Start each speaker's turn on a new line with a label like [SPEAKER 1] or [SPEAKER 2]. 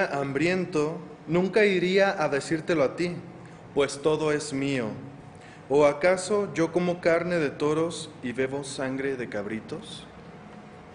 [SPEAKER 1] estuviera hambriento, nunca iría a decírtelo a ti, pues todo es mío. ¿O acaso yo como carne de toros y bebo sangre de cabritos?